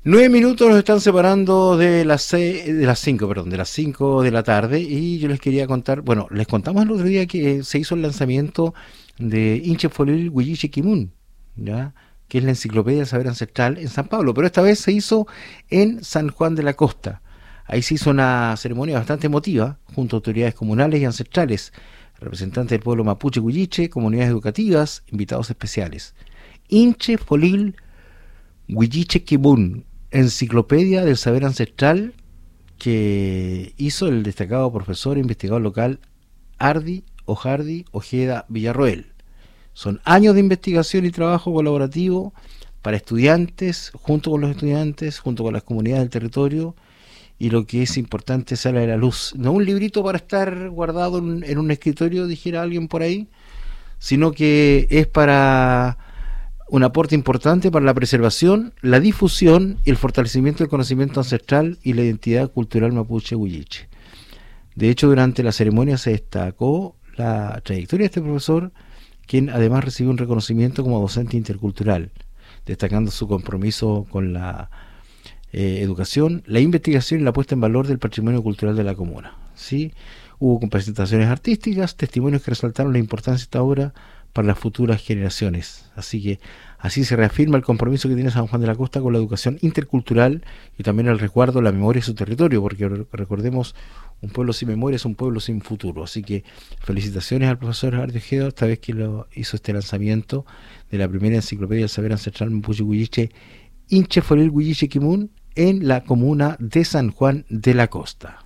9 minutos nos están separando de las 5, perdón, de las 5 de la tarde, y yo les quería contar, bueno, les contamos el otro día que se hizo el lanzamiento de Inchefolil Huilliche Kimun, ¿ya? Que es la enciclopedia del saber ancestral en San Pablo, pero esta vez se hizo en San Juan de la Costa. Ahí se hizo una ceremonia bastante emotiva, junto a autoridades comunales y ancestrales, representantes del pueblo mapuche Huilliche, comunidades educativas, invitados especiales. Inchefolil Huilliche Kimun, enciclopedia del saber ancestral, que hizo el destacado profesor e investigador local Ardi Ojeda Villarroel. Son años de investigación y trabajo colaborativo para estudiantes, junto con los estudiantes, junto con las comunidades del territorio, y lo que es importante sale a la luz. No un librito para estar guardado en un escritorio, dijera alguien por ahí, sino que es para un aporte importante para la preservación, la difusión y el fortalecimiento del conocimiento ancestral y la identidad cultural mapuche huilliche. De hecho, durante la ceremonia se destacó la trayectoria de este profesor, quien además recibió un reconocimiento como docente intercultural, destacando su compromiso con la educación, la investigación y la puesta en valor del patrimonio cultural de la comuna. ¿Sí? Hubo presentaciones artísticas, testimonios que resaltaron la importancia de esta obra para las futuras generaciones. Así que así se reafirma el compromiso que tiene San Juan de la Costa con la educación intercultural y también el resguardo de la memoria de su territorio, porque recordemos, un pueblo sin memoria es un pueblo sin futuro. Así que felicitaciones al profesor Ardi Ojeda, esta vez que lo hizo este lanzamiento de la primera enciclopedia del saber ancestral mapuche huilliche, Inchefolil Huilliche Kimun, en la comuna de San Juan de la Costa.